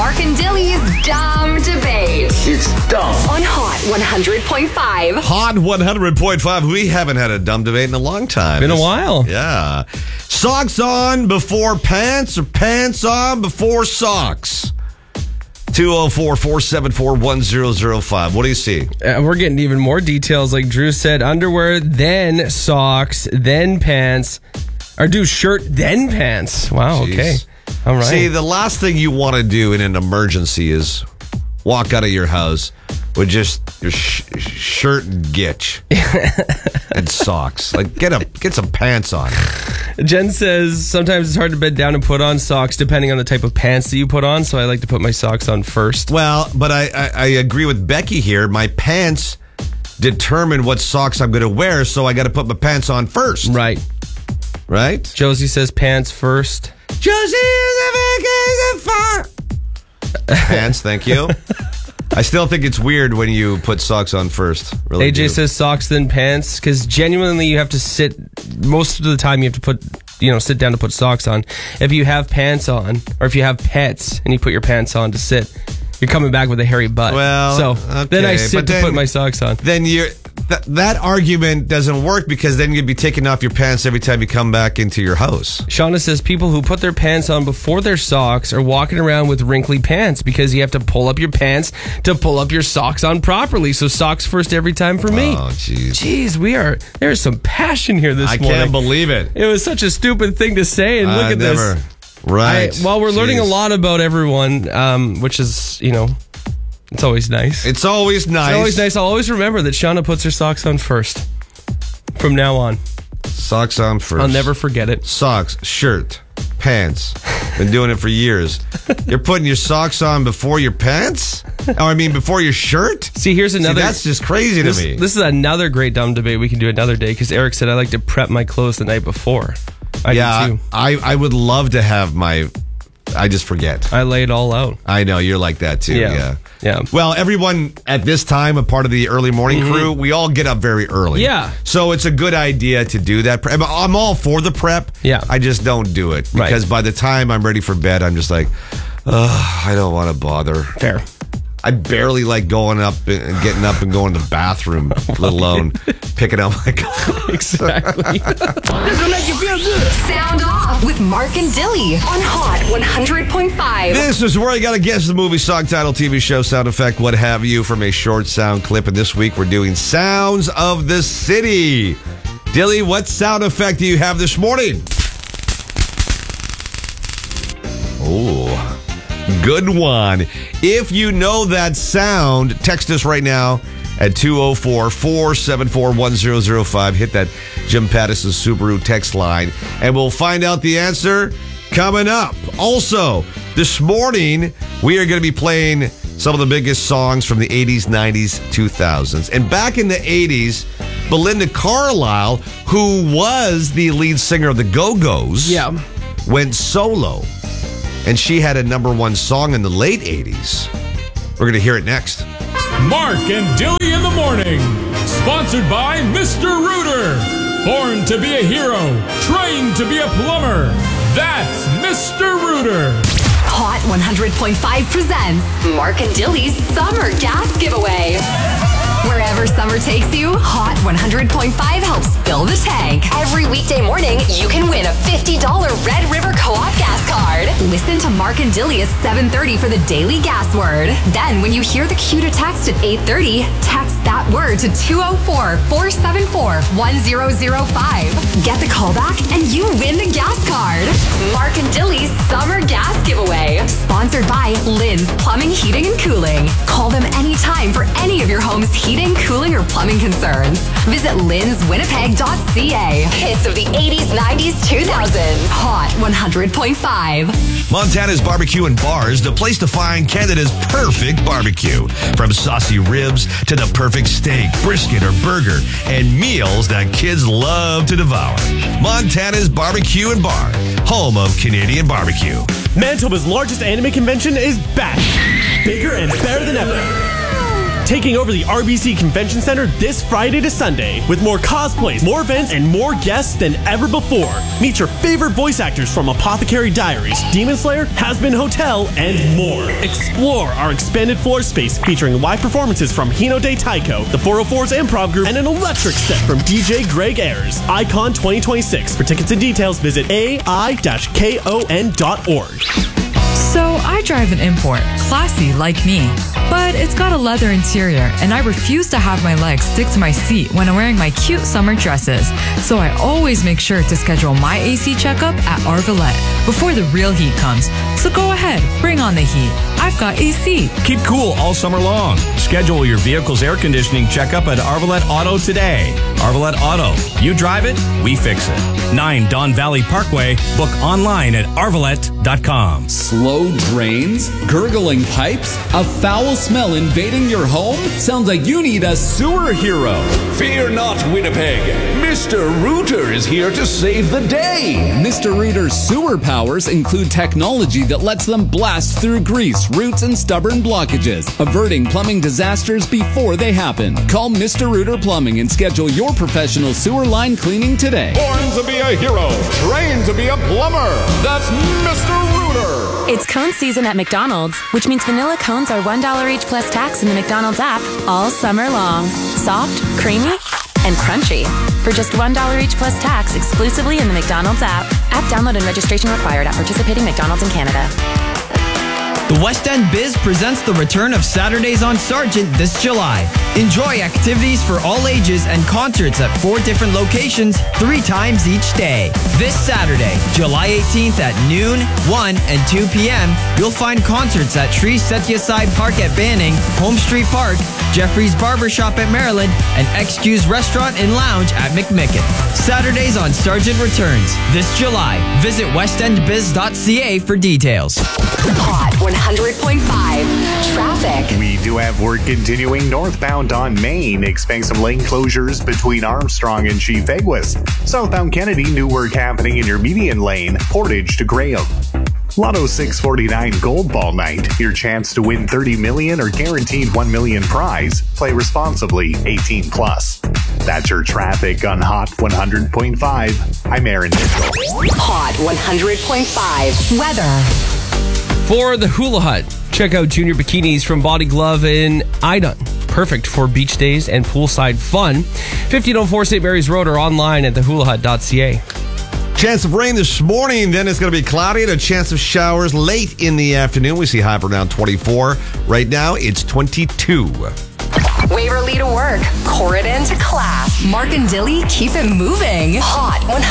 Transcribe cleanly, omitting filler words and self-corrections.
Mark and Dilly's Dumb Debate. It's dumb. On Hot 100.5. Hot 100.5. We haven't had a dumb debate in a long time. Been a while. Yeah. Socks on before pants or pants on before socks? 204-474-1005. What do you see? We're getting even more details. Like Drew said, underwear, then socks, then pants. Or do shirt, then pants. Wow, Jeez. okay. All right. See, the last thing you want to do in an emergency is walk out of your house with just your shirt and gitch and socks. Like, get some pants on. Jen says sometimes it's hard to bend down and put on socks depending on the type of pants that you put on, so I like to put my socks on first. Well, but I agree with Becky here. My pants determine what socks I'm going to wear, so I got to put my pants on first. Right. Right? Josie says pants first. Josie is a vacation far. Pants, thank you. I still think it's weird when you put socks on first. Really AJ do. says socks then pants, because genuinely you have to sit, most of the time you have to sit down to put socks on. If you have pants on, or if you have pets and you put your pants on to sit, you're coming back with a hairy butt. Well, then I okay, sit but to put my socks on. Then that argument doesn't work, because then you'd be taking off your pants every time you come back into your house. Shauna says people who put their pants on before their socks are walking around with wrinkly pants, because you have to pull up your pants to pull up your socks on properly. So socks first every time for me. Oh, jeez. Jeez, there's some passion here this morning. I can't believe it. It was such a stupid thing to say, and look at this. Right. We're learning a lot about everyone, which is, it's always nice. It's always nice. It's always nice. I'll always remember that Shauna puts her socks on first. From now on. Socks on first. I'll never forget it. Socks, shirt, pants. Been doing it for years. You're putting your socks on before your pants? Before your shirt? See, here's another... that's just crazy to me. This is another great dumb debate we can do another day, because Eric said I like to prep my clothes the night before. I do too. I would love to have I just forget. I lay it all out. I know, you're like that too. Yeah. Well, everyone at this time, a part of the early morning crew, we all get up very early. Yeah. So it's a good idea to do that. I'm all for the prep. Yeah. I just don't do it. Because by the time I'm ready for bed, I'm just like, I don't want to bother. Fair. I barely like going up and getting up and going to the bathroom, let alone picking up my clothes. Exactly. This will make you feel good. Sound off with Mark and Dilly on Hot 100.5. This is where you got to guess the movie, song, title, TV show, sound effect, what have you, from a short sound clip. And this week we're doing Sounds of the City. Dilly, what sound effect do you have this morning? Oh, good one. If you know that sound, text us right now at 204-474-1005. Hit that Jim Pattison Subaru text line, and we'll find out the answer coming up. Also, this morning, we are going to be playing some of the biggest songs from the 80s, 90s, 2000s. And back in the 80s, Belinda Carlisle, who was the lead singer of the Go-Go's, went solo. And she had a #1 song in the late 80s. We're going to hear it next. Mark and Dilly in the morning. Sponsored by Mr. Rooter. Born to be a hero. Trained to be a plumber. That's Mr. Rooter. Hot 100.5 presents Mark and Dilly's Summer Gas Giveaway. Wherever summer takes you, Hot 100.5 helps fill the tank. Every weekday morning, you can win a $50 Red River Co-op gas card. Listen to Mark and Dilly at 7:30 for the daily gas word. Then, when you hear the cue to text at 8:30, text that word to 204-474-1005. Get the call back and you win the gas card. Mark and Dilly's Summer Gas Giveaway. Sponsored by Lynn's Plumbing, Heating, and Cooling. Call them anytime for any of your home's heating, cooling, or plumbing concerns. Visit lynswinnipeg.ca. Hits of the 80s, 90s, 2000s. Hot 100.5. Montana's Barbecue and Bars, the place to find Canada's perfect barbecue. From saucy ribs to the perfect steak, brisket, or burger, and meals that kids love to devour. Montana's Barbecue and Bar, home of Canadian barbecue. Manitoba's largest anime convention is back. Bigger and better than ever. taking over the RBC Convention Center this Friday to Sunday with more cosplays, more events, and more guests than ever before. Meet your favorite voice actors from Apothecary Diaries, Demon Slayer, Has-Been Hotel, and more. Explore our expanded floor space featuring live performances from Hino de Taiko, the 404's improv group, and an electric set from DJ Greg Ayers. Icon 2026. For tickets and details, visit ai-kon.org. So I drive an import, classy like me, but it's got a leather interior and I refuse to have my legs stick to my seat when I'm wearing my cute summer dresses. So I always make sure to schedule my AC checkup at Arvalette before the real heat comes. So go ahead, bring on the heat. I've got AC. Keep cool all summer long. Schedule your vehicle's air conditioning checkup at Arvalette Auto today. Arvalette Auto. You drive it, we fix it. 9 Don Valley Parkway. Book online at arvalette.com. Slow drains? Gurgling pipes? A foul smell invading your home? Sounds like you need a sewer hero. Fear not, Winnipeg. Mr. Rooter is here to save the day. Mr. Rooter's sewer powers include technology that lets them blast through grease, roots, and stubborn blockages, averting plumbing disasters before they happen. Call Mr. Rooter Plumbing and schedule your professional sewer line cleaning today. Born to be a hero, trained to be a plumber. That's Mr. Rooter. It's cone season at McDonald's, which means vanilla cones are $1 each plus tax in the McDonald's app all summer long. Soft, creamy, and crunchy. For just $1 each plus tax exclusively in the McDonald's app. App download and registration required at participating McDonald's in Canada. The West End Biz presents the return of Saturdays on Sargent this July. Enjoy activities for all ages and concerts at 4 different locations 3 times each day. This Saturday, July 18th at noon, 1 and 2 p.m., you'll find concerts at Sri Satyasai Park at Banning, Home Street Park, Jeffrey's Barbershop at Maryland, and XQ's Restaurant and Lounge at McMicken. Saturdays on Sargent returns this July. Visit westendbiz.ca for details. Hot 100.5 traffic. We do have work continuing northbound on Main. Expect some lane closures between Armstrong and Chief Aguas. Southbound Kennedy, new work happening in your median lane, Portage to Graham. Lotto 649 Gold Ball Night. Your chance to win $30 million or guaranteed $1 million prize. Play responsibly, 18 plus. That's your traffic on Hot 100.5. I'm Aaron Mitchell. Hot 100.5 weather. For the Hula Hut, check out Junior Bikinis from Body Glove in Idun. Perfect for beach days and poolside fun. 1504 St. Mary's Road or online at thehulahut.ca. Chance of rain this morning, then it's going to be cloudy and a chance of showers late in the afternoon. We see high for around 24. Right now, it's 22. Waverly to work. Corridon to class. Mark and Dilly keep it moving. Hot 100.